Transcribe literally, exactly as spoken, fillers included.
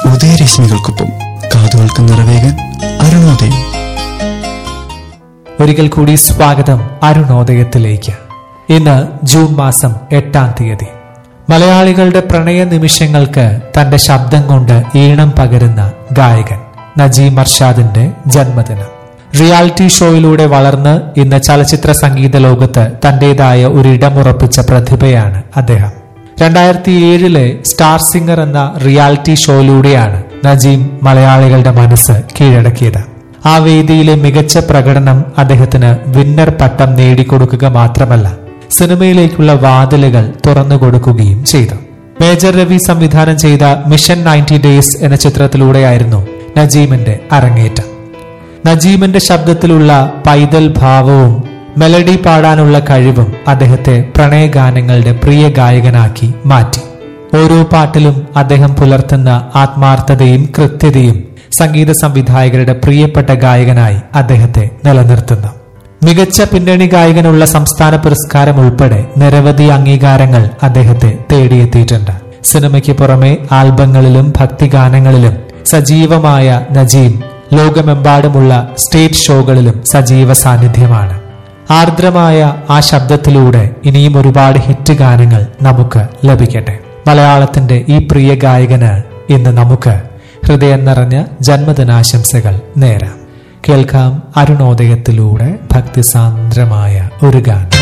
ഉദയരശ്മികൾക്കൊപ്പം കാതുകൾക്ക് നിറവേകാൻ അരുണോദയം. ഒരിക്കൽ കൂടി സ്വാഗതം അരുണോദയത്തിലേക്ക്. ഇന്ന് ജൂൺ മാസം എട്ടാം തീയതി. മലയാളികളുടെ പ്രണയ നിമിഷങ്ങൾക്ക് തന്റെ ശബ്ദം കൊണ്ട് ഈണം പകരുന്ന ഗായകൻ നജീം അർഷാദിന്റെ ജന്മദിനം. റിയാലിറ്റി ഷോയിലൂടെ വളർന്ന് ഇന്ന് ചലച്ചിത്ര സംഗീത ലോകത്ത് തന്റേതായ ഒരിടമുറപ്പിച്ച പ്രതിഭയാണ് അദ്ദേഹം. രണ്ടായിരത്തി ഏഴിലെ സ്റ്റാർ സിംഗർ എന്ന റിയാലിറ്റി ഷോയിലൂടെയാണ് നജീം മലയാളികളുടെ മനസ്സ് കീഴടക്കിയത്. ആ വേദിയിലെ മികച്ച പ്രകടനം അദ്ദേഹത്തിന് വിന്നർ പട്ടം നേടിക്കൊടുക്കുക മാത്രമല്ല, സിനിമയിലേക്കുള്ള വാതിലുകൾ തുറന്നുകൊടുക്കുകയും ചെയ്തു. മേജർ രവി സംവിധാനം ചെയ്ത മിഷൻ നയൻറ്റി ഡേയ്സ് എന്ന ചിത്രത്തിലൂടെയായിരുന്നു നജീമിന്റെ അരങ്ങേറ്റം. നജീമിന്റെ ശബ്ദത്തിലുള്ള പൈതൽ ഭാവവും മെലഡി പാടാനുള്ള കഴിവും അദ്ദേഹത്തെ പ്രണയഗാനങ്ങളുടെ പ്രിയ ഗായകനാക്കി മാറ്റി. ഓരോ പാട്ടിലും അദ്ദേഹം പുലർത്തുന്ന ആത്മാർത്ഥതയും കൃത്യതയും സംഗീത സംവിധായകരുടെ പ്രിയപ്പെട്ട ഗായകനായി അദ്ദേഹത്തെ നിലനിർത്തുന്നു. മികച്ച പിന്നണി ഗായകനുള്ള സംസ്ഥാന പുരസ്കാരം ഉൾപ്പെടെ നിരവധി അംഗീകാരങ്ങൾ അദ്ദേഹത്തെ തേടിയെത്തിയിട്ടുണ്ട്. സിനിമയ്ക്ക് പുറമെ ആൽബങ്ങളിലും ഭക്തിഗാനങ്ങളിലും സജീവമായ നജീം ലോകമെമ്പാടുമുള്ള സ്റ്റേജ് ഷോകളിലും സജീവ സാന്നിധ്യമാണ്. ആർദ്രമായ ആ ശബ്ദത്തിലൂടെ ഇനിയും ഒരുപാട് ഹിറ്റ് ഗാനങ്ങൾ നമുക്ക് ലഭിക്കട്ടെ. മലയാളത്തിന്റെ ഈ പ്രിയ ഗായകന് ഇന്ന് നമുക്ക് ഹൃദയം നിറഞ്ഞ ജന്മദിനാശംസകൾ നേരാം. കേൾക്കാം അരുണോദയത്തിലൂടെ ഭക്തിസാന്ദ്രമായ ഒരു ഗാനം.